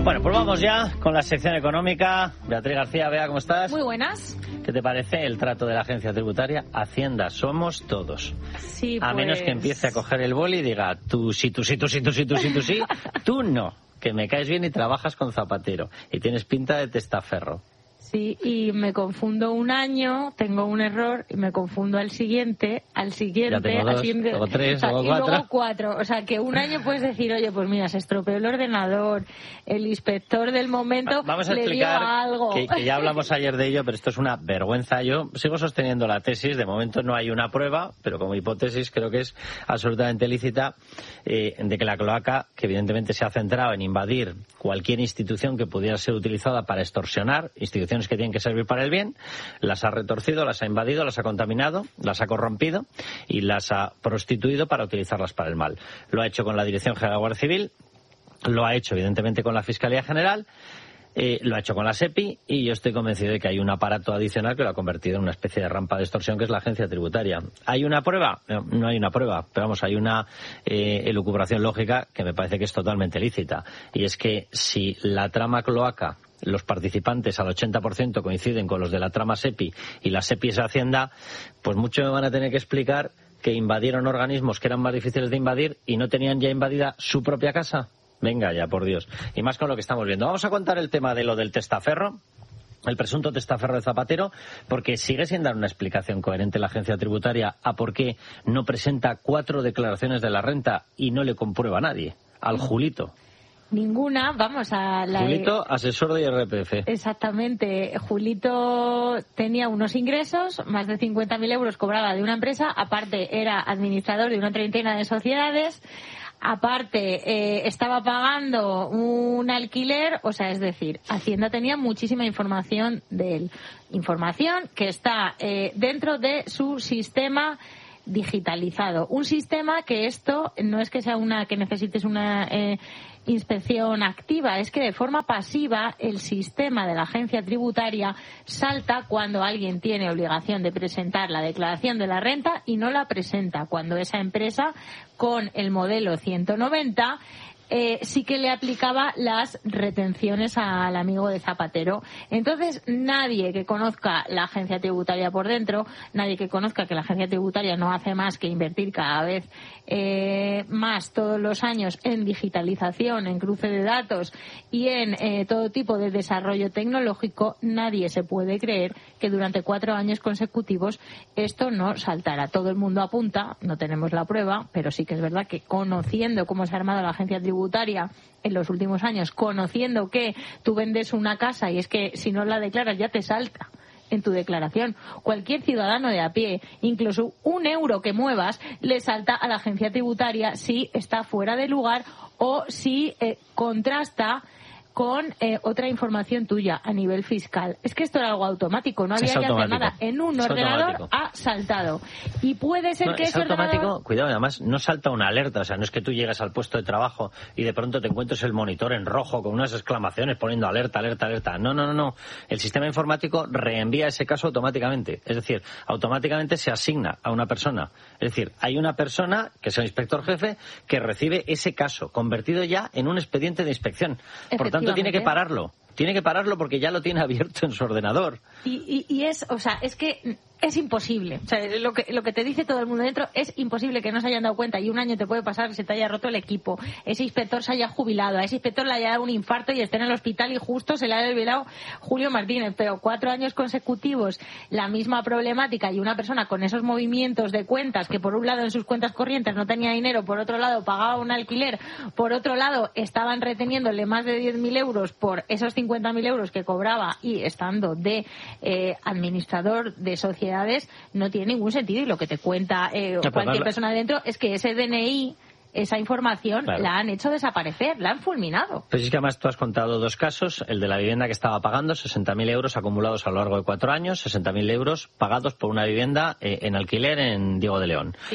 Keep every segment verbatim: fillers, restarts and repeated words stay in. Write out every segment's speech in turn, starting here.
Bueno, pues vamos ya con la sección económica. Beatriz García, Bea, ¿cómo estás? Muy buenas. ¿Qué te parece el trato de la agencia tributaria? Hacienda somos todos. Sí, A pues... menos que empiece a coger el boli y diga, tú sí, tú sí, tú sí, tú sí, tú sí, tú sí, tú no, que me caes bien y trabajas con Zapatero y tienes pinta de testaferro. Sí, y me confundo un año, tengo un error y me confundo al siguiente, al siguiente, Ya tengo dos, al siguiente, luego tres, o sea, luego y cuatro. luego cuatro. O sea, que un año puedes decir, oye, pues mira, se estropeó el ordenador, el inspector del momento Vamos a le dio explicar algo. que, que ya hablamos ayer de ello, pero esto es una vergüenza. Yo sigo sosteniendo la tesis, de momento no hay una prueba, pero como hipótesis creo que es absolutamente lícita, eh, de que la cloaca, que evidentemente se ha centrado en invadir cualquier institución que pudiera ser utilizada para extorsionar, instituciones que tienen que servir para el bien, las ha retorcido, las ha invadido, las ha contaminado, las ha corrompido y las ha prostituido para utilizarlas para el mal. Lo ha hecho con la Dirección General de la Guardia Civil, lo ha hecho evidentemente con la Fiscalía General, eh, lo ha hecho con la SEPI y yo estoy convencido de que hay un aparato adicional que lo ha convertido en una especie de rampa de extorsión que es la agencia tributaria. ¿Hay una prueba? No, no hay una prueba, pero vamos, hay una eh, elucubración lógica que me parece que es totalmente lícita. Y es que si la trama cloaca, los participantes al ochenta por ciento coinciden con los de la trama SEPI y la SEPI es Hacienda, pues mucho me van a tener que explicar que invadieron organismos que eran más difíciles de invadir y no tenían ya invadida su propia casa. Venga ya, por Dios. Y más con lo que estamos viendo. Vamos a contar el tema de lo del testaferro, el presunto testaferro de Zapatero, porque sigue sin dar una explicación coherente la agencia tributaria a por qué no presenta cuatro declaraciones de la renta y no le comprueba a nadie, al Julito. Ninguna, vamos a la... Julito, asesor de I R P F. Exactamente. Julito tenía unos ingresos, más de cincuenta mil euros cobraba de una empresa, aparte era administrador de una treintena de sociedades, aparte eh, estaba pagando un alquiler, o sea, es decir, Hacienda tenía muchísima información de él. Información que está eh, dentro de su sistema digitalizado. Un sistema que esto no es que sea una que necesites una eh, inspección activa, es que de forma pasiva el sistema de la agencia tributaria salta cuando alguien tiene obligación de presentar la declaración de la renta y no la presenta, cuando esa empresa con el modelo ciento noventa Eh, sí que le aplicaba las retenciones al amigo de Zapatero. Entonces, nadie que conozca la agencia tributaria por dentro, nadie que conozca que la agencia tributaria no hace más que invertir cada vez eh, más todos los años en digitalización, en cruce de datos y en eh, todo tipo de desarrollo tecnológico, nadie se puede creer que durante cuatro años consecutivos esto no saltara. Todo el mundo apunta, no tenemos la prueba, pero sí que es verdad que conociendo cómo se ha armado la agencia tributaria en los últimos años, conociendo que tú vendes una casa y es que si no la declaras ya te salta en tu declaración. Cualquier ciudadano de a pie, incluso un euro que muevas, le salta a la agencia tributaria si está fuera de lugar o si eh, contrasta con eh, otra información tuya a nivel fiscal. Es que esto era algo automático, no había es que hacer automático. nada. En un Es ordenador automático. ha saltado. Y puede ser No, que es ese automático, ordenador... cuidado, además no salta una alerta, o sea, no es que tú llegas al puesto de trabajo y de pronto te encuentres el monitor en rojo con unas exclamaciones poniendo alerta, alerta, alerta. No, no, no, no. El sistema informático reenvía ese caso automáticamente. Es decir, automáticamente se asigna a una persona. Es decir, hay una persona, que es el inspector jefe, que recibe ese caso, convertido ya en un expediente de inspección. Por tanto, tiene que pararlo. Tiene que pararlo porque ya lo tiene abierto en su ordenador. Y, y, y es, o sea, es que es imposible. O sea, lo que, lo que te dice todo el mundo dentro es imposible que no se hayan dado cuenta. Y un año te puede pasar que se te haya roto el equipo, ese inspector se haya jubilado, a ese inspector le haya dado un infarto y esté en el hospital y justo se le haya jubilado Julio Martínez. Pero cuatro años consecutivos, la misma problemática y una persona con esos movimientos de cuentas que por un lado en sus cuentas corrientes no tenía dinero, por otro lado pagaba un alquiler, por otro lado estaban reteniéndole más de diez mil euros por esos cincuenta mil euros que cobraba y estando de eh, administrador de sociedades, no tiene ningún sentido. Y lo que te cuenta eh, no, cualquier no, persona dentro es que ese D N I, esa información, claro, la han hecho desaparecer, la han fulminado. Pues es que además tú has contado dos casos, el de la vivienda que estaba pagando, sesenta mil euros acumulados a lo largo de cuatro años, sesenta mil euros pagados por una vivienda eh, en alquiler en Diego de León. Sí.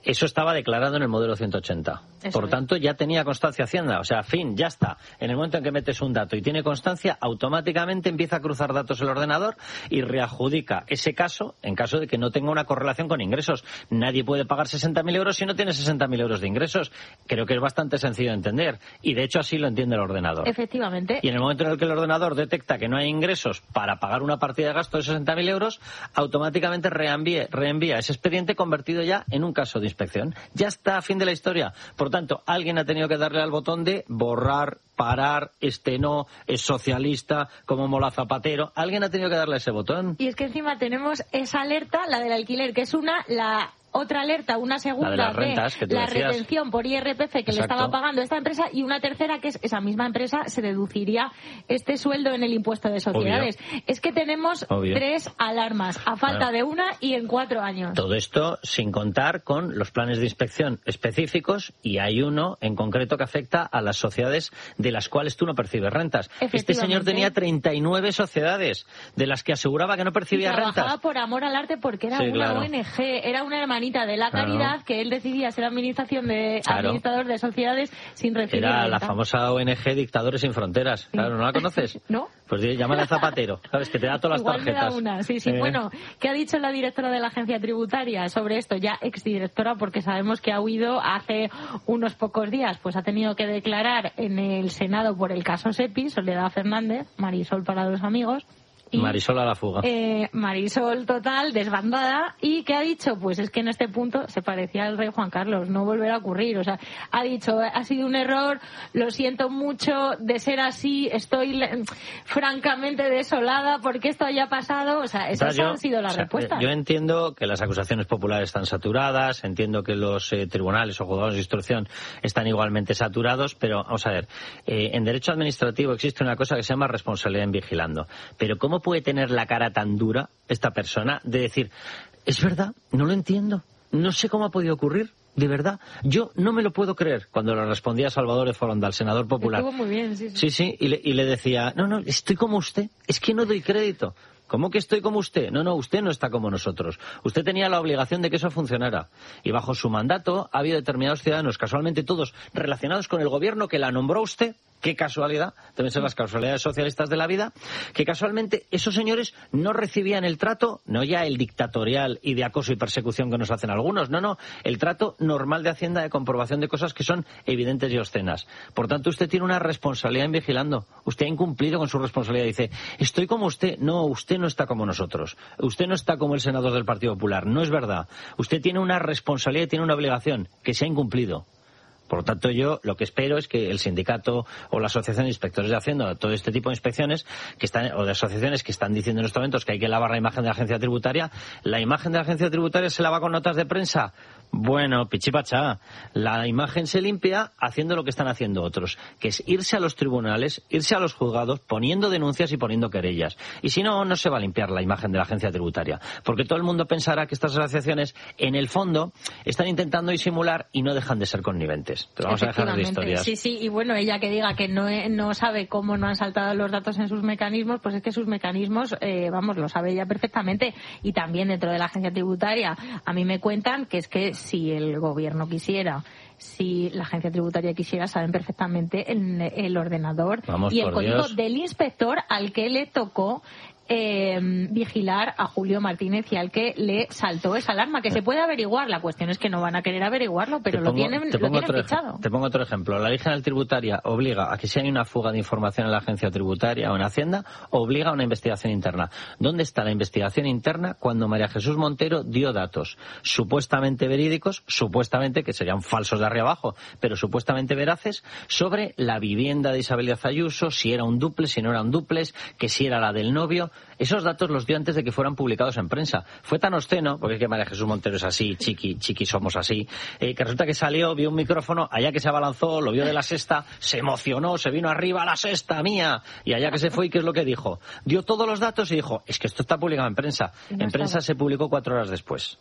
Eso estaba declarado en el modelo ciento ochenta. Eso Por es. tanto, ya tenía constancia Hacienda. O sea, fin, ya está. En el momento en que metes un dato y tiene constancia, automáticamente empieza a cruzar datos el ordenador y readjudica ese caso en caso de que no tenga una correlación con ingresos. Nadie puede pagar sesenta mil euros si no tiene sesenta mil euros de ingresos. Creo que es bastante sencillo de entender. Y de hecho así lo entiende el ordenador. Efectivamente. Y en el momento en el que el ordenador detecta que no hay ingresos para pagar una partida de gasto de sesenta mil euros, automáticamente reenvía, reenvía ese expediente convertido ya en un caso de inspección. Ya está, a fin de la historia. Por tanto, alguien ha tenido que darle al botón de borrar, parar, este no, es socialista, como Mola Zapatero. Alguien ha tenido que darle ese botón. Y es que encima tenemos esa alerta, la del alquiler, que es una, la... otra alerta, una segunda la de, las rentas, de que la decías. retención por I R P F que Exacto. le estaba pagando esta empresa, y una tercera que es esa misma empresa se deduciría este sueldo en el impuesto de sociedades. Obvio. Es que tenemos Obvio. tres alarmas, a falta bueno. de una y en cuatro años. Todo esto sin contar con los planes de inspección específicos, y hay uno en concreto que afecta a las sociedades de las cuales tú no percibes rentas. Este señor tenía treinta y nueve sociedades de las que aseguraba que no percibía y trabajaba rentas. Trabajaba por amor al arte porque era sí, una claro. O N G, era una hermanita de la caridad, claro. que él decidía ser administración de claro. administrador de sociedades sin recibir Era renta. La famosa O N G Dictadores Sin Fronteras. Claro, ¿no la conoces? ¿No? Pues llámale a Zapatero, ¿sabes? Que te da todas Igual las tarjetas. Me da una. Sí, sí. Eh. Bueno, ¿qué ha dicho la directora de la agencia tributaria sobre esto? Ya exdirectora, porque sabemos que ha huido hace unos pocos días. Pues ha tenido que declarar en el Senado por el caso SEPI, Soledad Fernández, Marisol para los amigos. Y, Marisol a la fuga. Eh, Marisol total, desbandada. ¿Y qué ha dicho? Pues es que en este punto se parecía al rey Juan Carlos, no volverá a ocurrir. O sea, ha dicho, ha sido un error, lo siento mucho, de ser así, estoy francamente desolada porque esto haya pasado. O sea, esas o sea, yo, han sido las o sea, respuestas. Yo entiendo que las acusaciones populares están saturadas, entiendo que los eh, tribunales o juzgados de instrucción están igualmente saturados, pero vamos a ver, eh, en derecho administrativo existe una cosa que se llama responsabilidad en vigilando. Pero ¿cómo puede tener la cara tan dura esta persona de decir, es verdad, no lo entiendo, no sé cómo ha podido ocurrir, de verdad, yo no me lo puedo creer? Cuando le respondía a Salvador de Foronda, el senador popular. Estuvo muy bien, sí, sí. Sí, sí, y le, y le decía, no, no, estoy como usted, es que no doy crédito. ¿Cómo que estoy como usted? No, no, usted no está como nosotros. Usted tenía la obligación de que eso funcionara. Y bajo su mandato ha habido determinados ciudadanos, casualmente todos relacionados con el gobierno que la nombró usted. Qué casualidad, deben ser las casualidades socialistas de la vida, que casualmente esos señores no recibían el trato, no ya el dictatorial y de acoso y persecución que nos hacen algunos, no, no, el trato normal de Hacienda de comprobación de cosas que son evidentes y obscenas. Por tanto, usted tiene una responsabilidad en vigilando. Usted ha incumplido con su responsabilidad. Dice, estoy como usted. No, usted no está como nosotros. Usted no está como el senador del Partido Popular. No es verdad. Usted tiene una responsabilidad y tiene una obligación que se ha incumplido. Por lo tanto, yo lo que espero es que el sindicato o la asociación de inspectores de Hacienda, todo este tipo de inspecciones que están, o de asociaciones que están diciendo en estos momentos que hay que lavar la imagen de la agencia tributaria, la imagen de la agencia tributaria se lava con notas de prensa. Bueno, pichipachá, la imagen se limpia haciendo lo que están haciendo otros, que es irse a los tribunales, irse a los juzgados, poniendo denuncias y poniendo querellas. Y si no, no se va a limpiar la imagen de la agencia tributaria, porque todo el mundo pensará que estas asociaciones, en el fondo, están intentando disimular y no dejan de ser conniventes. Pero vamos a dejar de historias. Sí, sí, y bueno, ella que diga que no, no sabe cómo no han saltado los datos en sus mecanismos, pues es que sus mecanismos, eh, vamos, lo sabe ella perfectamente. Y también dentro de la agencia tributaria, a mí me cuentan que es que si el gobierno quisiera, si la agencia tributaria quisiera, saben perfectamente el, el ordenador Vamos, y el código Dios. del inspector al que le tocó eh, vigilar a Julio Martínez y al que le saltó esa alarma, que se puede averiguar. La cuestión es que no van a querer averiguarlo, pero pongo, lo tienen, te lo tienen otro, fichado. Te pongo otro ejemplo. La ley general tributaria obliga a que si hay una fuga de información en la agencia tributaria o en Hacienda, obliga a una investigación interna. ¿Dónde está la investigación interna cuando María Jesús Montero dio datos supuestamente verídicos, supuestamente, que serían falsos de arriba abajo, pero supuestamente veraces, sobre la vivienda de Isabel Díaz Ayuso, si era un dúplex, si no era un dúplex, que si era la del novio? Esos datos los dio antes de que fueran publicados en prensa. Fue tan obsceno, porque es que María Jesús Montero es así, chiqui, chiqui somos así, eh, que resulta que salió, vio un micrófono, allá que se abalanzó, lo vio de la sexta, se emocionó, se vino arriba a la sexta mía, y allá que se fue, ¿y qué es lo que dijo? Dio todos los datos y dijo, es que esto está publicado en prensa. En prensa se publicó cuatro horas después.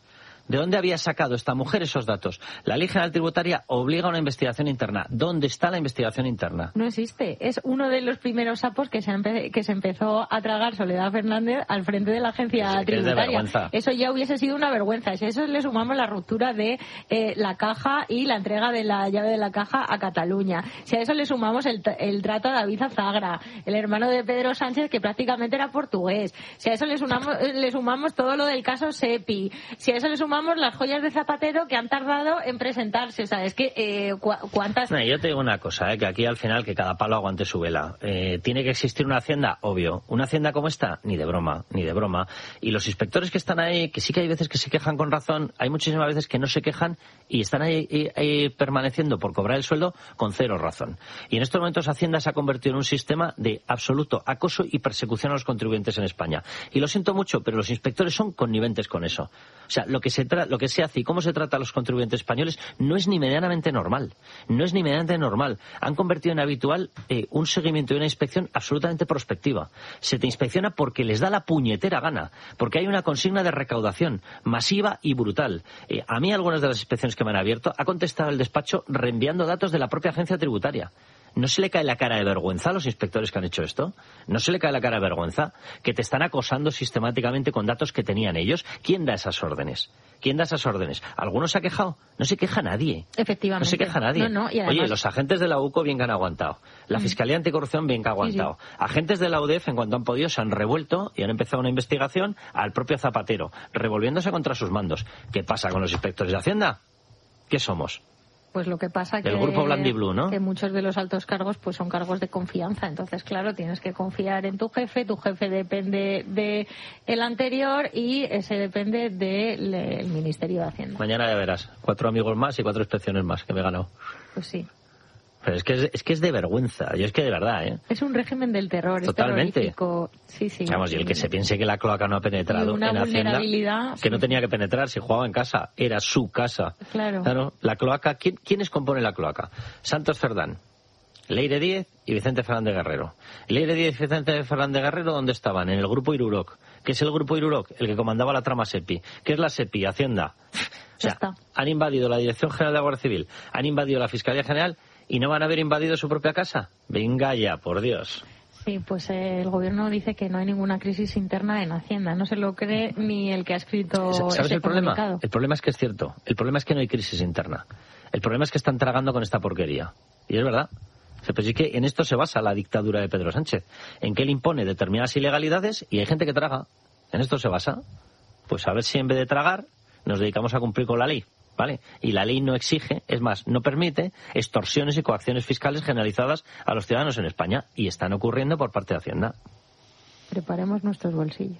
¿De dónde había sacado esta mujer esos datos? La Ley General Tributaria obliga a una investigación interna. ¿Dónde está la investigación interna? No existe. Es uno de los primeros sapos que se, empe que se empezó a tragar Soledad Fernández al frente de la agencia sí, tributaria. Es eso ya hubiese sido una vergüenza. Si a eso le sumamos la ruptura de eh, la caja y la entrega de la llave de la caja a Cataluña. Si a eso le sumamos el, el trato a David Azagra, el hermano de Pedro Sánchez, que prácticamente era portugués. Si a eso le sumamos, le sumamos todo lo del caso SEPI. Si a eso le sumamos las joyas de Zapatero que han tardado en presentarse. O sea, es que eh, cu cuántas... No, yo te digo una cosa, eh, que aquí al final que cada palo aguante su vela. Eh, ¿Tiene que existir una hacienda? Obvio. ¿Una hacienda como esta? Ni de broma, ni de broma. Y los inspectores que están ahí, que sí que hay veces que se quejan con razón, hay muchísimas veces que no se quejan y están ahí, ahí, ahí permaneciendo por cobrar el sueldo con cero razón. Y en estos momentos Hacienda se ha convertido en un sistema de absoluto acoso y persecución a los contribuyentes en España. Y lo siento mucho, pero los inspectores son conniventes con eso. O sea, lo que se tra lo que se hace y cómo se trata a los contribuyentes españoles no es ni medianamente normal. No es ni medianamente normal. Han convertido en habitual eh, un seguimiento y una inspección absolutamente prospectiva. Se te inspecciona porque les da la puñetera gana, porque hay una consigna de recaudación masiva y brutal. Eh, a mí algunas de las inspecciones que me han abierto ha contestado el despacho reenviando datos de la propia agencia tributaria. ¿No se le cae la cara de vergüenza a los inspectores que han hecho esto? ¿No se le cae la cara de vergüenza? Que te están acosando sistemáticamente con datos que tenían ellos. ¿Quién da esas órdenes? ¿Quién da esas órdenes? ¿Alguno se ha quejado? No se queja nadie. Efectivamente. No se queja nadie. No, no, y además... Oye, los agentes de la U C O bien que han aguantado. La Fiscalía Anticorrupción bien que ha aguantado. Sí, sí. Agentes de la U D E F, en cuanto han podido, se han revuelto y han empezado una investigación al propio Zapatero, revolviéndose contra sus mandos. ¿Qué pasa con los inspectores de Hacienda? ¿Qué somos? Pues lo que pasa que, el grupo Blandiblue, ¿no? que muchos de los altos cargos pues son cargos de confianza. Entonces, claro, tienes que confiar en tu jefe. Tu jefe depende de el anterior y ese depende del Ministerio de Hacienda. Mañana ya verás. Cuatro amigos más y cuatro inspecciones más que me he ganado. Pues sí. Pero es que es, es que es de vergüenza. Yo es que de verdad, ¿eh? Es un régimen del terror. Totalmente. Es sí, sí. Vamos, y el que se piense que la cloaca no ha penetrado una en Hacienda, sí. que no tenía que penetrar, si jugaba en casa, era su casa. Claro. Claro. La cloaca, ¿quién, ¿quiénes componen la cloaca? Santos Cerdán, Leire Díez y Vicente Fernández Guerrero. Leire Díez y Vicente Fernández Guerrero, ¿dónde estaban? En el grupo Iruroc. ¿Qué es el grupo Iruroc? El que comandaba la trama SEPI. ¿Qué es la SEPI? Hacienda. O sea, han invadido la Dirección General de la Guardia Civil, han invadido la Fiscalía General y no van a haber invadido su propia casa. Venga ya, por Dios. Sí, pues eh, el gobierno dice que no hay ninguna crisis interna en Hacienda. No se lo cree ni el que ha escrito ¿Sabes ese el problema? comunicado. El problema es que es cierto. El problema es que no hay crisis interna. El problema es que están tragando con esta porquería. Y es verdad. Pues es que en esto se basa la dictadura de Pedro Sánchez. En que él impone determinadas ilegalidades y hay gente que traga. En esto se basa. Pues a ver si en vez de tragar nos dedicamos a cumplir con la ley. ¿Vale? Y la ley no exige, es más, no permite extorsiones y coacciones fiscales generalizadas a los ciudadanos en España. Y están ocurriendo por parte de Hacienda. Preparemos nuestros bolsillos.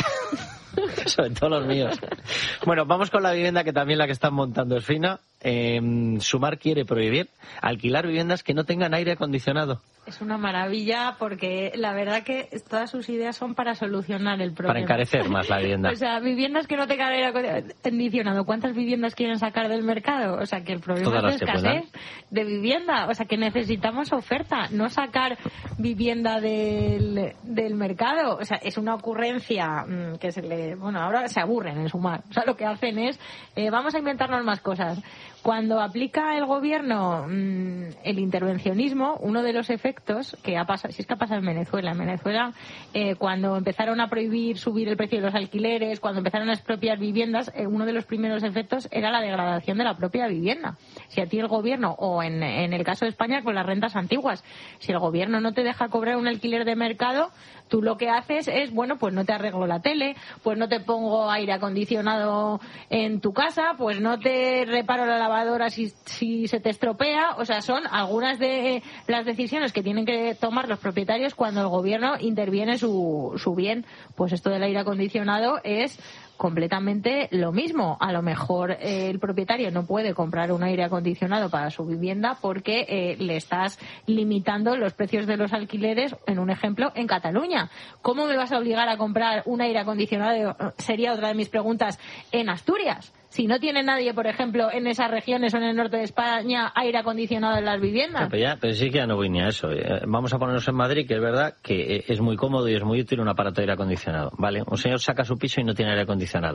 Sobre todo los míos. Bueno, vamos con la vivienda, que también la que están montando es fina. Eh, Sumar quiere prohibir alquilar viviendas que no tengan aire acondicionado. Es una maravilla porque la verdad que todas sus ideas son para solucionar el problema. Para encarecer más la vivienda. O sea, viviendas que no tengan aire acondicionado. ¿Cuántas viviendas quieren sacar del mercado? O sea, que el problema Todas es de escasez de vivienda. O sea, que necesitamos oferta, no sacar vivienda del, del mercado. O sea, es una ocurrencia mmm, que se le... Bueno, ahora se aburren en Sumar. O sea, lo que hacen es, eh, vamos a inventarnos más cosas. Cuando aplica el gobierno mmm, el intervencionismo, uno de los efectos que ha pasado, si es que ha pasado en Venezuela, en Venezuela, eh, cuando empezaron a prohibir subir el precio de los alquileres, cuando empezaron a expropiar viviendas, eh, uno de los primeros efectos era la degradación de la propia vivienda. Si a ti el gobierno, o en, en el caso de España con las rentas antiguas, si el gobierno no te deja cobrar un alquiler de mercado, tú lo que haces es, bueno, pues no te arreglo la tele, pues no te pongo aire acondicionado en tu casa, pues no te reparo la lavadora si, si se te estropea. O sea, son algunas de las decisiones que tienen que tomar los propietarios cuando el gobierno interviene su, su bien. Pues esto del aire acondicionado es completamente lo mismo. A lo mejor eh, el propietario no puede comprar un aire acondicionado para su vivienda porque eh, le estás limitando los precios de los alquileres, en un ejemplo, en Cataluña. ¿Cómo me vas a obligar a comprar un aire acondicionado? Sería otra de mis preguntas. En Asturias, si no tiene nadie, por ejemplo, en esas regiones o en el norte de España, aire acondicionado en las viviendas. No, pero, ya, pero sí que ya no voy ni a eso. Vamos a ponernos en Madrid, que es verdad que es muy cómodo y es muy útil un aparato de aire acondicionado. ¿Vale? Un señor saca su piso y no tiene aire acondicionado.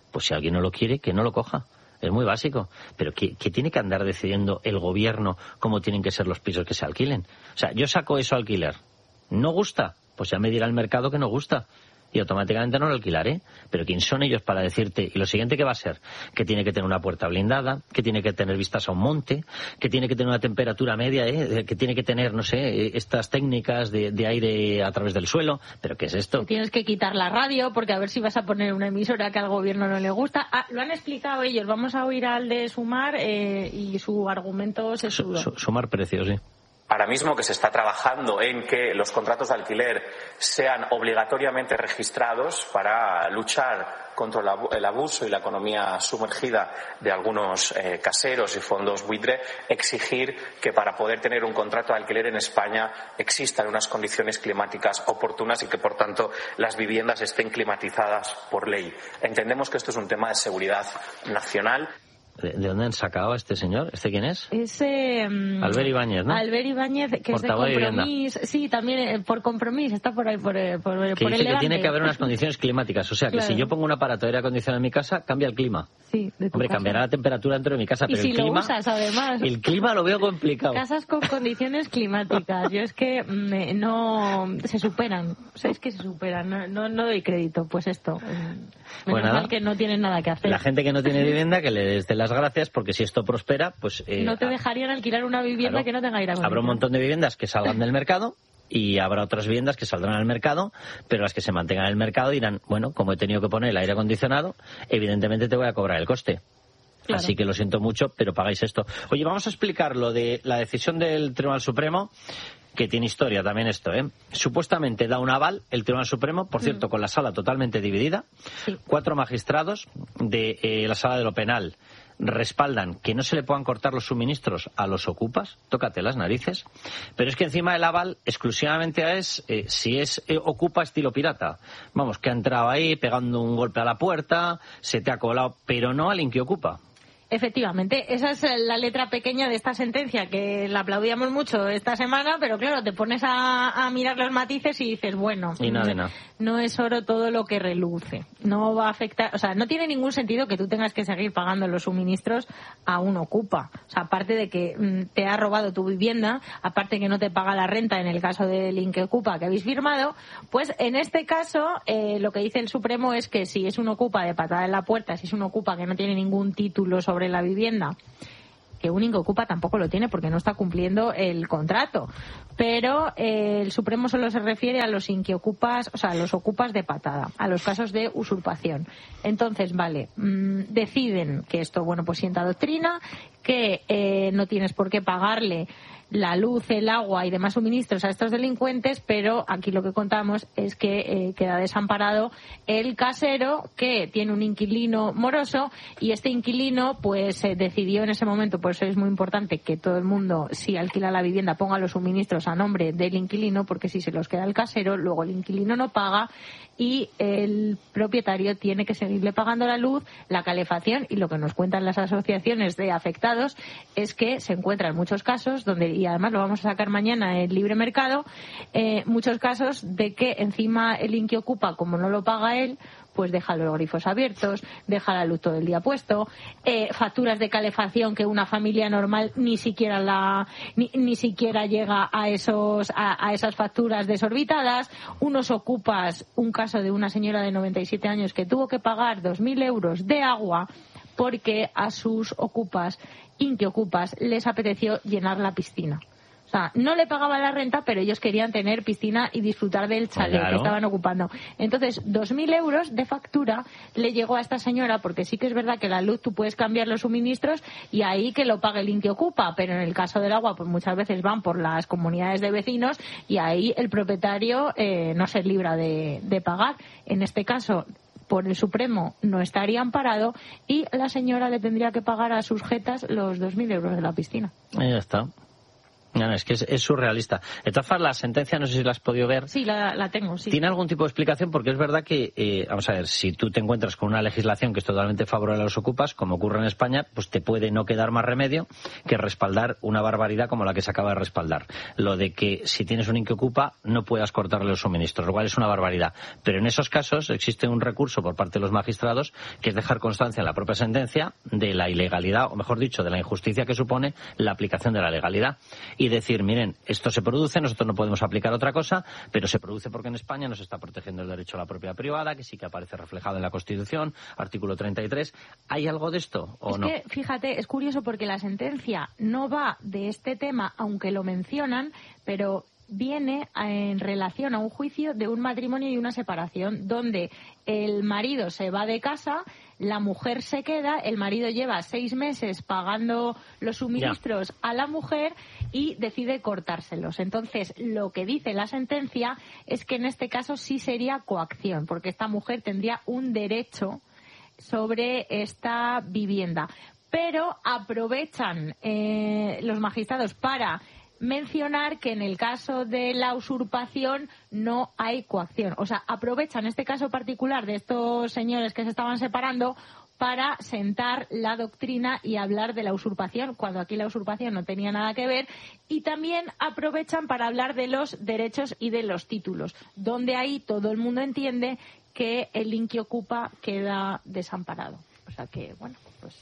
Pues si alguien no lo quiere, que no lo coja. Es muy básico. Pero ¿qué, qué tiene que andar decidiendo el gobierno cómo tienen que ser los pisos que se alquilen? O sea, yo saco eso a alquiler. ¿No gusta? Pues ya me dirá el mercado que no gusta. Y automáticamente no lo alquilaré. Pero ¿quién son ellos para decirte? Y lo siguiente que va a ser, que tiene que tener una puerta blindada, que tiene que tener vistas a un monte, que tiene que tener una temperatura media, ¿eh? Que tiene que tener, no sé, estas técnicas de, de aire a través del suelo. ¿Pero qué es esto? Que tienes que quitar la radio porque a ver si vas a poner una emisora que al gobierno no le gusta. Ah, lo han explicado ellos. Vamos a oír al de Sumar eh, y su argumento se su, su, Sumar precios, sí. Ahora mismo que se está trabajando en que los contratos de alquiler sean obligatoriamente registrados para luchar contra el abuso y la economía sumergida de algunos eh, caseros y fondos buitre, exigir que para poder tener un contrato de alquiler en España existan unas condiciones climáticas oportunas y que, por tanto, las viviendas estén climatizadas por ley. Entendemos que esto es un tema de seguridad nacional. ¿De dónde han sacado a este señor? ¿Este quién es? Es eh, Albert Ibáñez, ¿no? Albert Ibáñez, que Portavoz es de Compromís. Sí, también eh, por Compromís, está por ahí, por, por, que por dice el que tiene que haber unas condiciones climáticas. O sea, que claro. Si yo pongo un aparato de aire acondicionado en mi casa, cambia el clima. Sí, de tu Hombre, casa. cambiará la temperatura dentro de mi casa, y pero si el clima... lo usas, además. El clima lo veo complicado. Casas con condiciones climáticas. Yo es que me, no... Se superan. O sea, es que se superan. No, no, no doy crédito. Pues esto. Menos Pues nada, mal que no tienen nada que hacer. La gente que no tiene vivienda, que le dé las gracias, porque si esto prospera, pues... Eh, no te dejarían alquilar una vivienda claro, que no tenga aire acondicionado. Habrá un montón de viviendas que salgan del mercado y habrá otras viviendas que saldrán al mercado, pero las que se mantengan en el mercado dirán, bueno, como he tenido que poner el aire acondicionado, evidentemente te voy a cobrar el coste. Claro. Así que lo siento mucho, pero pagáis esto. Oye, vamos a explicar lo de la decisión del Tribunal Supremo, que tiene historia también esto, ¿eh? Supuestamente da un aval el Tribunal Supremo, por cierto, mm. con la sala totalmente dividida. Sí. Cuatro magistrados de eh, la sala de lo penal respaldan que no se le puedan cortar los suministros a los ocupas, tócate las narices, pero es que encima el aval exclusivamente es eh, si es eh, ocupa estilo pirata. Vamos, que ha entrado ahí pegando un golpe a la puerta, se te ha colado, pero no al inquiocupa. Efectivamente, esa es la letra pequeña de esta sentencia, que la aplaudíamos mucho esta semana, pero claro, te pones a, a mirar los matices y dices, bueno, y nada de nada. No es oro todo lo que reluce. No va a afectar, o sea, no tiene ningún sentido que tú tengas que seguir pagando los suministros a un ocupa. O sea, aparte de que mm, te ha robado tu vivienda, aparte que no te paga la renta en el caso del inquiocupa que habéis firmado, pues en este caso eh, lo que dice el Supremo es que si es un ocupa de patada en la puerta, si es un ocupa que no tiene ningún título sobre sobre la vivienda, que un inquiocupa tampoco lo tiene porque no está cumpliendo el contrato, pero eh, el Supremo solo se refiere a los inquiocupas, o sea, a los ocupas de patada, a los casos de usurpación. Entonces, vale, mmm, deciden que esto, bueno, pues sienta doctrina, que eh, no tienes por qué pagarle la luz, el agua y demás suministros a estos delincuentes, pero aquí lo que contamos es que eh, queda desamparado el casero que tiene un inquilino moroso y este inquilino pues eh, decidió en ese momento, por eso es muy importante que todo el mundo, si alquila la vivienda, ponga los suministros a nombre del inquilino, porque si se los queda el casero, luego el inquilino no paga y el propietario tiene que seguirle pagando la luz, la calefacción, y lo que nos cuentan las asociaciones de afectados es que se encuentran muchos casos donde, y además lo vamos a sacar mañana en Libre Mercado, eh, muchos casos de que encima el inquiocupa, como no lo paga él, pues deja los grifos abiertos, deja la luz todo el día puesto, eh, facturas de calefacción que una familia normal ni siquiera la ni, ni siquiera llega a esos a, a esas facturas desorbitadas, unos ocupas, un caso de una señora de noventa y siete años que tuvo que pagar dos mil euros de agua porque a sus ocupas, inquiocupas, les apeteció llenar la piscina. O sea, no le pagaban la renta, pero ellos querían tener piscina y disfrutar del chalet claro. que estaban ocupando. Entonces, dos mil euros de factura le llegó a esta señora, porque sí que es verdad que la luz tú puedes cambiar los suministros y ahí que lo pague el inquiocupa, pero en el caso del agua, pues muchas veces van por las comunidades de vecinos y ahí el propietario eh, no se libra de, de pagar. En este caso, por el Supremo no estaría amparado y la señora le tendría que pagar a sus jetas los dos mil euros de la piscina. Ahí ya está. No, no, es que es, es surrealista. De todas formas, la sentencia, no sé si la has podido ver. Sí, la, la tengo, sí. ¿Tiene algún tipo de explicación? Porque es verdad que, eh, vamos a ver, si tú te encuentras con una legislación que es totalmente favorable a los ocupas, como ocurre en España, pues te puede no quedar más remedio que respaldar una barbaridad como la que se acaba de respaldar. Lo de que si tienes un inquiocupa no puedas cortarle los suministros, lo cual es una barbaridad. Pero en esos casos existe un recurso por parte de los magistrados que es dejar constancia en la propia sentencia de la ilegalidad, o mejor dicho, de la injusticia que supone la aplicación de la legalidad. Y decir, miren, esto se produce, nosotros no podemos aplicar otra cosa, pero se produce porque en España nos está protegiendo el derecho a la propiedad privada, que sí que aparece reflejado en la Constitución, artículo treinta y tres. ¿Hay algo de esto o es no? Que, fíjate, es curioso porque la sentencia no va de este tema, aunque lo mencionan, pero viene en relación a un juicio de un matrimonio y una separación, donde el marido se va de casa, la mujer se queda, el marido lleva seis meses pagando los suministros ya. a la mujer y decide cortárselos. Entonces, lo que dice la sentencia es que en este caso sí sería coacción, porque esta mujer tendría un derecho sobre esta vivienda. Pero aprovechan eh, los magistrados para mencionar que en el caso de la usurpación no hay coacción. O sea, aprovechan este caso particular de estos señores que se estaban separando para sentar la doctrina y hablar de la usurpación, cuando aquí la usurpación no tenía nada que ver, y también aprovechan para hablar de los derechos y de los títulos, donde ahí todo el mundo entiende que el inquiocupa queda desamparado. O sea que, bueno, pues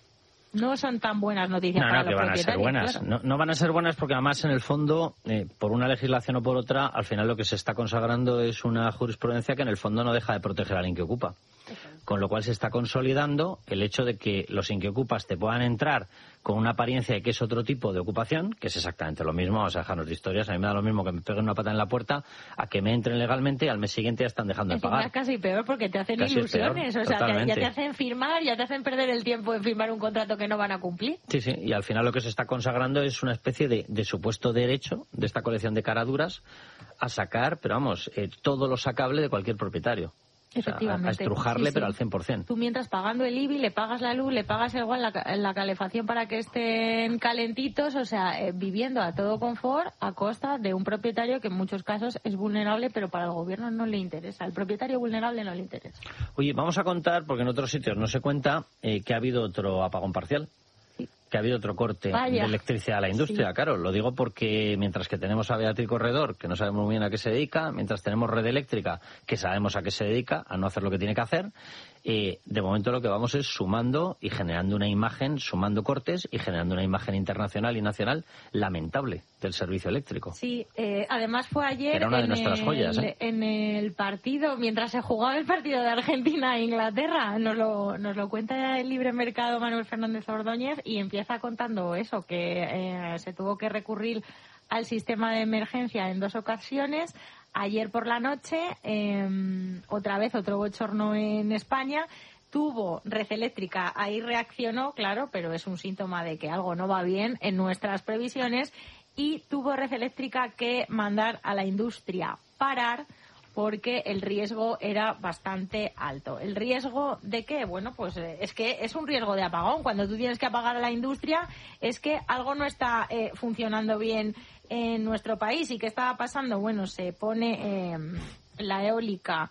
no son tan buenas noticias no, para no, los que van a ser buenas. Claro. No, no van a ser buenas porque además en el fondo, eh, por una legislación o por otra, al final lo que se está consagrando es una jurisprudencia que en el fondo no deja de proteger al inquiocupa. Con lo cual se está consolidando el hecho de que los inquiocupas te puedan entrar con una apariencia de que es otro tipo de ocupación, que es exactamente lo mismo, vamos a dejarnos de historias, a mí me da lo mismo que me peguen una pata en la puerta a que me entren legalmente y al mes siguiente ya están dejando de pagar. Es casi peor porque te hacen casi ilusiones, peor, o sea, totalmente. ya te hacen firmar, ya te hacen perder el tiempo en firmar un contrato que no van a cumplir. Sí, sí, y al final lo que se está consagrando es una especie de, de supuesto derecho de esta colección de caraduras a sacar, pero vamos, eh, todo lo sacable de cualquier propietario. Efectivamente. O sea, a, a estrujarle, sí, sí. pero al cien por ciento. Tú mientras pagando el I B I, le pagas la luz, le pagas igual la, la calefacción para que estén calentitos, o sea, eh, viviendo a todo confort a costa de un propietario que en muchos casos es vulnerable, pero para el gobierno no le interesa. Al propietario vulnerable no le interesa. Oye, vamos a contar, porque en otros sitios no se cuenta, eh, que ha habido otro apagón parcial. Que ha habido otro corte Vaya. de electricidad a la industria, sí. Claro, lo digo porque mientras que tenemos a Beatriz Corredor, que no sabemos muy bien a qué se dedica, mientras tenemos Red Eléctrica, que sabemos a qué se dedica, a no hacer lo que tiene que hacer, eh, de momento lo que vamos es sumando y generando una imagen, sumando cortes y generando una imagen internacional y nacional lamentable del servicio eléctrico. Sí, eh, además fue ayer Era una de en, nuestras el, joyas, ¿eh? en el partido, mientras se jugaba el partido de Argentina e Inglaterra, nos lo, nos lo cuenta el libre mercado Manuel Fernández Ordóñez y empieza contando eso, que eh, se tuvo que recurrir al sistema de emergencia en dos ocasiones. Ayer por la noche, eh, otra vez otro bochorno en España. Tuvo Red Eléctrica, ahí reaccionó, claro, pero es un síntoma de que algo no va bien en nuestras previsiones. Y tuvo Red Eléctrica que mandar a la industria parar porque el riesgo era bastante alto. ¿El riesgo de qué? Bueno, pues eh, es que es un riesgo de apagón. Cuando tú tienes que apagar a la industria es que algo no está eh, funcionando bien en nuestro país. ¿Y qué estaba pasando? Bueno, se pone eh, la eólica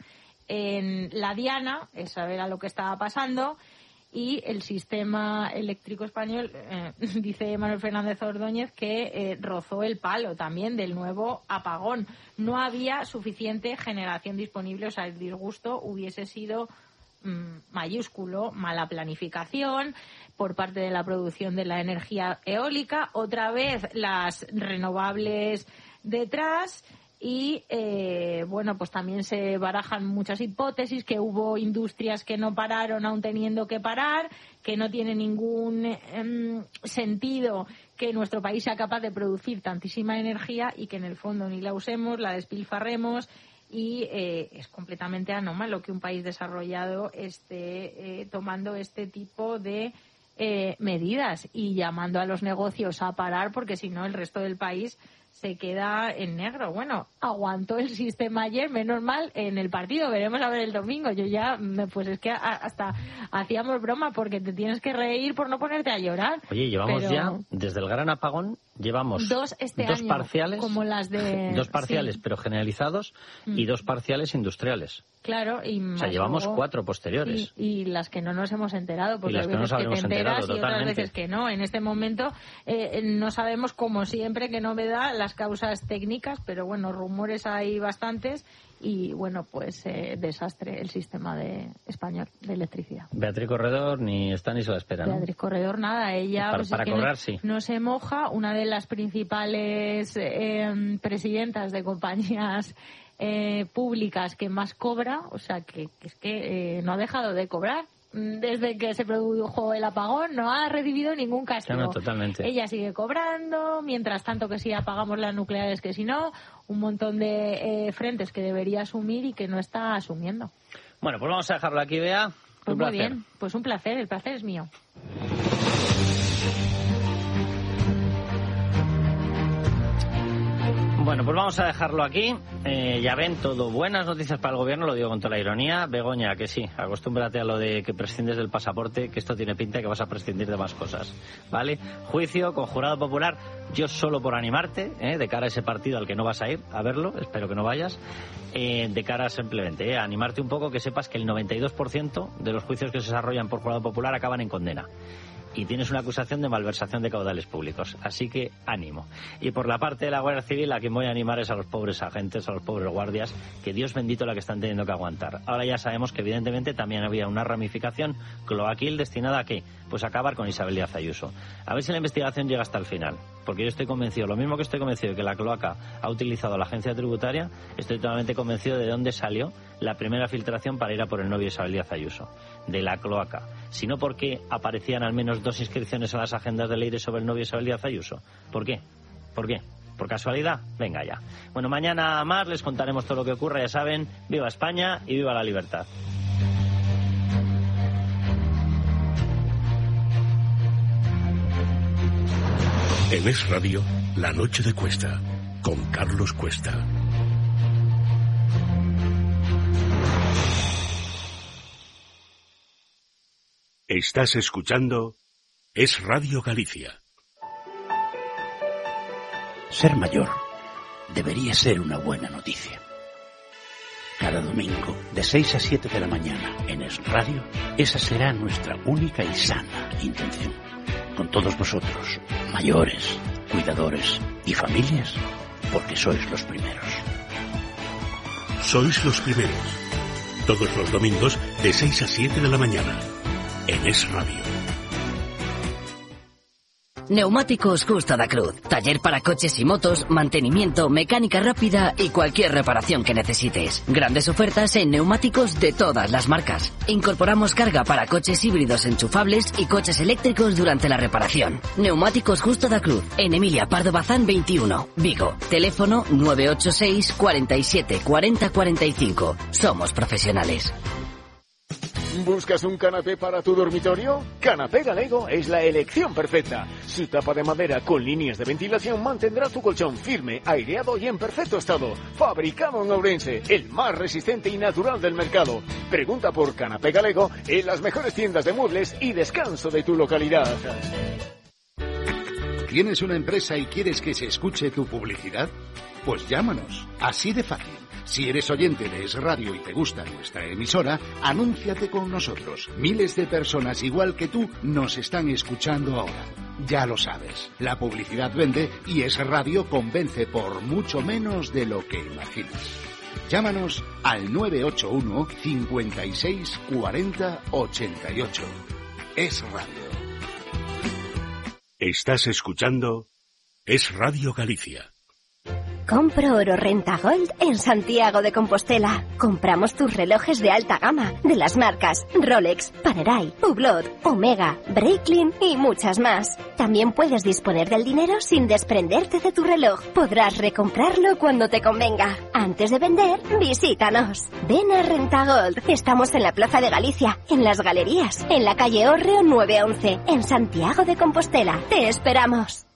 en la diana, eso era lo que estaba pasando, y el sistema eléctrico español, eh, dice Manuel Fernández Ordóñez, que eh, rozó el palo también del nuevo apagón. No había suficiente generación disponible, o sea, el disgusto hubiese sido mmm, mayúsculo, mala planificación por parte de la producción de la energía eólica, otra vez las renovables detrás. Y, eh, bueno, pues también se barajan muchas hipótesis, que hubo industrias que no pararon aún teniendo que parar, que no tiene ningún eh, sentido que nuestro país sea capaz de producir tantísima energía y que en el fondo ni la usemos, la despilfarremos. Y eh, es completamente anómalo que un país desarrollado esté eh, tomando este tipo de eh, medidas y llamando a los negocios a parar, porque si no el resto del país se queda en negro. Bueno, aguantó el sistema ayer, menos mal, en el partido. Veremos a ver el domingo. Yo ya, pues es que hasta hacíamos broma porque te tienes que reír por no ponerte a llorar. Oye, llevamos pero... ya, desde el gran apagón, Llevamos dos, este dos año, parciales, como las de... dos parciales, sí. pero generalizados, mm. y dos parciales industriales. Claro, y o sea, llevamos luego, cuatro posteriores. Y, y las que no nos hemos enterado, porque hay veces que, que te enteras y otras veces que no. En este momento eh, no sabemos, como siempre, qué novedad, las causas técnicas, pero bueno, rumores hay bastantes. Y bueno, pues eh, desastre el sistema de español de electricidad. Beatriz Corredor ni está ni se la espera, ¿no? Beatriz Corredor nada, ella para, pues para es que cobrar, no, sí. no se moja. Una de las principales eh, presidentas de compañías eh, públicas que más cobra, o sea que, que es que eh, no ha dejado de cobrar. Desde que se produjo el apagón no ha recibido ningún castigo. No, no, totalmente. Ella sigue cobrando, mientras tanto que si apagamos las nucleares que si no, un montón de eh, frentes que debería asumir y que no está asumiendo. Bueno, pues vamos a dejarlo aquí, Bea. Pues un muy placer. bien, pues un placer, el placer es mío. Bueno, pues vamos a dejarlo aquí. Eh, ya ven, todo buenas noticias para el gobierno, lo digo con toda la ironía. Begoña, que sí, acostúmbrate a lo de que prescindes del pasaporte, que esto tiene pinta de que vas a prescindir de más cosas, ¿vale? Juicio con jurado popular, yo solo por animarte, ¿eh? De cara a ese partido al que no vas a ir a verlo, espero que no vayas, eh, de cara simplemente ¿eh? a animarte un poco, que sepas que el noventa y dos por ciento de los juicios que se desarrollan por jurado popular acaban en condena. Y tienes una acusación de malversación de caudales públicos. Así que ánimo. Y por la parte de la Guardia Civil, a quien voy a animar es a los pobres agentes, a los pobres guardias, que Dios bendito la que están teniendo que aguantar. Ahora ya sabemos que evidentemente también había una ramificación cloaquil destinada a ¿qué? Pues a acabar con Isabel Díaz Ayuso. A ver si la investigación llega hasta el final. Porque yo estoy convencido, lo mismo que estoy convencido de que la cloaca ha utilizado a la agencia tributaria, estoy totalmente convencido de dónde salió la primera filtración para ir a por el novio de Isabel Díaz Ayuso. De la cloaca. Si no, ¿por qué aparecían al menos dos inscripciones a las agendas de Leire sobre el novio de Isabel Díaz Ayuso? ¿Por qué? ¿Por qué? ¿Por casualidad? Venga ya. Bueno, mañana más les contaremos todo lo que ocurra, ya saben. Viva España y viva la libertad. En Es Radio, La Noche de Cuesta, con Carlos Cuesta. Estás escuchando Es Radio Galicia. Ser mayor debería ser una buena noticia. Cada domingo, de seis a siete de la mañana, en Es Radio, esa será nuestra única y sana intención. Con todos vosotros, mayores, cuidadores y familias, porque sois los primeros. Sois los primeros. Todos los domingos, de seis a siete de la mañana. En Es Radio. Neumáticos Justo da Cruz. Taller para coches y motos, mantenimiento, mecánica rápida y cualquier reparación que necesites. Grandes ofertas en neumáticos de todas las marcas. Incorporamos carga para coches híbridos enchufables y coches eléctricos durante la reparación. Neumáticos Justo da Cruz. En Emilia Pardo Bazán veintiuno, Vigo. Teléfono nueve ocho seis, cuarenta y siete, cuarenta, cuarenta y cinco. Somos profesionales. ¿Buscas un canapé para tu dormitorio? Canapé Galego es la elección perfecta. Su tapa de madera con líneas de ventilación mantendrá tu colchón firme, aireado y en perfecto estado. Fabricado en Ourense, el más resistente y natural del mercado. Pregunta por Canapé Galego en las mejores tiendas de muebles y descanso de tu localidad. ¿Tienes una empresa y quieres que se escuche tu publicidad? Pues llámanos, así de fácil. Si eres oyente de Es Radio y te gusta nuestra emisora, anúnciate con nosotros. Miles de personas igual que tú nos están escuchando ahora. Ya lo sabes, la publicidad vende y Es Radio convence por mucho menos de lo que imaginas. Llámanos al nueve ocho uno, cincuenta y seis, cuarenta, ochenta y ocho. Es Radio. Estás escuchando Es Radio Galicia. Compro oro Renta Gold en Santiago de Compostela. Compramos tus relojes de alta gama, de las marcas Rolex, Panerai, Hublot, Omega, Breitling y muchas más. También puedes disponer del dinero sin desprenderte de tu reloj. Podrás recomprarlo cuando te convenga. Antes de vender, visítanos. Ven a Renta Gold. Estamos en la Plaza de Galicia, en las Galerías, en la calle Hórreo nueve once, en Santiago de Compostela. Te esperamos.